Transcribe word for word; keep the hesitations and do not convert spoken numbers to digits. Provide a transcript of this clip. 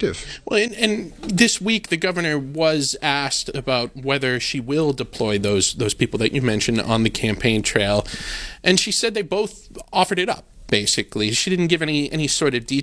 effective. Well, and, and this week the governor was asked about whether she will deploy those those people that you mentioned on the campaign trail, and she said they both offered it up. Basically, she didn't give any any sort of details.